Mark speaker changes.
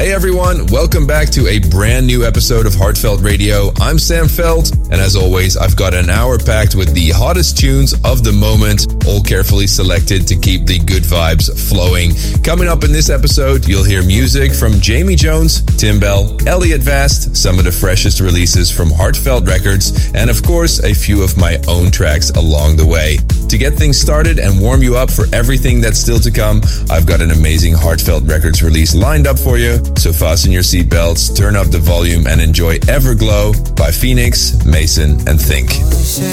Speaker 1: Hey everyone, welcome back to a brand new episode of Heartfelt Radio. I'm Sam Feld, and as always, I've got an hour packed with the hottest tunes of the moment, all carefully selected to keep the good vibes flowing. Coming up in this episode, you'll hear music from Jamie Jones, Tim Bell, Elliot Vast, some of the freshest releases from Heartfelt Records, and of course, a few of my own tracks along the way. To get things started and warm you up for everything that's still to come, I've got an amazing Heartfelt Records release lined up for you. So fasten your seatbelts, turn up the volume, and enjoy Everglow by Phoenix, Mason, and Think.
Speaker 2: Say